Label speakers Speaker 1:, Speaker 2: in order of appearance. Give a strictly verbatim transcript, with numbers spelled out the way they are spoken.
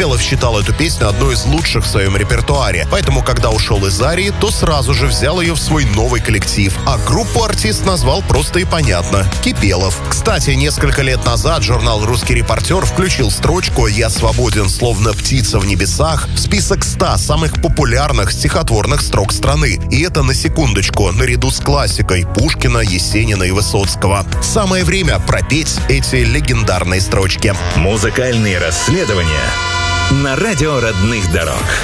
Speaker 1: Кипелов считал эту песню одной из лучших в своем репертуаре, поэтому, когда ушел из Арии, то сразу же взял ее в свой новый коллектив, а группу артист назвал просто и понятно — Кипелов. Кстати, несколько лет назад журнал «Русский репортер» включил строчку «Я свободен, словно птица в небесах» в список ста самых популярных стихотворных строк страны. И это, на секундочку, наряду с классикой Пушкина, Есенина и Высоцкого. Самое время пропеть эти легендарные строчки.
Speaker 2: Музыкальные расследования на радио родных дорог.